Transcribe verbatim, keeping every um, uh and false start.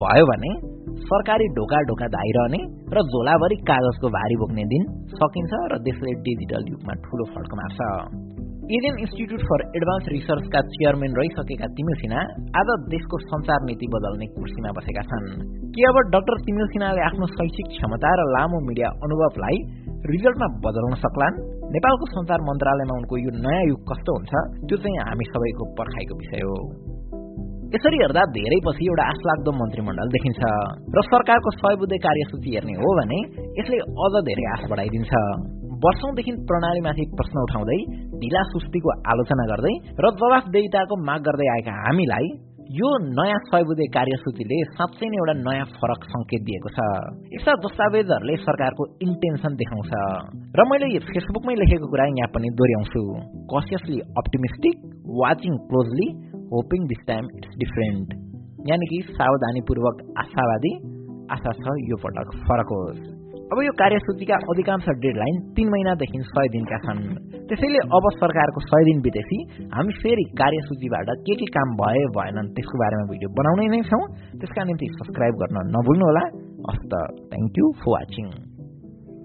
भयो भने सरकारी ढोका ढोका धाइरहने र झोलाभरि कागजको भारी बोक्ने दिन सकिन्छ र देशले डिजिटल युगमा ठूलो फड्को मार्छ। Eden institute for advance रिसर्चका chairman रहिसकेका तिमिल Sinha आज देशको सञ्चार नीति बदल्ने कुर्सीमा बसेका छन्। के अब डाक्टर तिमिल सिन्हाले आफ्नो शैक्षिक क्षमता र लामो मिडिया अनुभवलाई रिजल्टमा बदल्न सक्लान्? नेपालको सञ्चार मन्त्रालयमा उनको यो नयाँ युग कस्तो हुन्छ, त्यो चाहिँ हामी सबैको पर्खाइको विषय हो। यसरी हेर्दा धेरै पछि एउटा आशलाग्दो मन्त्रीमण्डल देखिन्छ र सरकारको सय बुँदे कार्यसूची हेर्ने हो भने यसले अझ धेरै आश बढाइदिन्छ। वर्षौंदेखि प्रणालीमाथि प्रश्न उठाउँदै ढिला सुस्तीको आलोचना गर्दै र जवाफदेहिताको माग गर्दै आएका हामीलाई यो नयाँ सय बुँदे कार्यसूचीले साँच्चै नै एउटा नयाँ फरक संकेत दिएको छ। यस्ता दस्तावेजहरूले सरकारको इन्टेन्सन देखाउँछ र मैले फेसबुकमै लेखेको कुरा यहाँ पनि दोहोर्याउँछु। कसियसली optimistic, watching closely, hoping this time it's different. यानि कि सावधानीपूर्वक आशावादी, आशा छ यो पटक फरक होस्। अब यो कार्यसूचीका अधिकांश डेडलाइन तीन महिनादेखि सय दिनका छन्। त्यसैले अब सरकारको सय दिन बितेपछि हामी फेरि कार्यसूचीबाट के के काम भए भएनन् त्यसको बारेमा भिडियो बनाउनै नै छौँ। त्यसका निम्ति सब्स्क्राइब गर्न नभुल्नुहोला। हस्त, थ्याङ्क यू फर वाचिङ।